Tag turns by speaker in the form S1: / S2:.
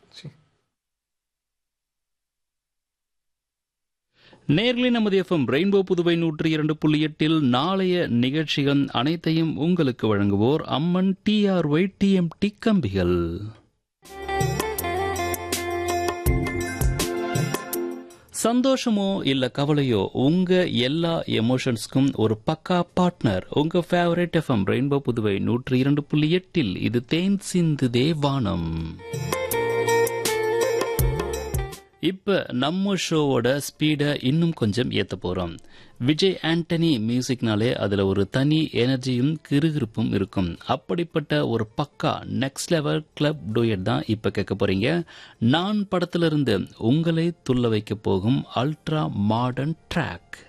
S1: ச்சீ.
S2: நேர்களை நமது எஃப்எம் ரெயின்போ புதுவை 102.8 நாளைய நிகழ்ச்சிகள் அனைத்தையும் உங்களுக்கு வழங்குவோர் அம்மன் டிஆர்ஒய் டிஎம்டி கம்பிகள். சந்தோஷமோ இல்ல கவலையோ உங்க எல்லா எமோஷன்ஸ்க்கும் ஒரு பக்கா பார்ட்னர் உங்க ஃபேவரட் எஃப்எம் ரெயின்போ புதுவை 102.8. இது தேன் சிந்து தேவானம். இப்ப நம்ம ஷோவோட ஸ்பீட இன்னும் கொஞ்சம் ஏத்த போறோம். விஜய் ஆண்டனி மியூசிக்னாலே அதுல ஒரு தனி எனர்ஜியும் கிறுகிறுப்பும் இருக்கும். அப்படிப்பட்ட ஒரு பக்கா நெக்ஸ்ட் லெவல் கிளப் டூயட் தான் இப்ப கேட்க போறீங்க. நான் படத்திலிருந்து உங்களை துள்ள வைக்க போகும் அல்ட்ரா மாடர்ன் ட்ராக்.